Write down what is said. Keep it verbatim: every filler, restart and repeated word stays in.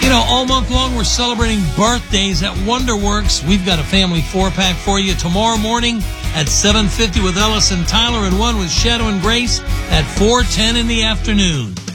know, all month long we're celebrating birthdays at Wonderworks. We've got a family four-pack for you tomorrow morning at seven fifty with Ellis and Tyler, and one with Shadow and Grace at four ten in the afternoon.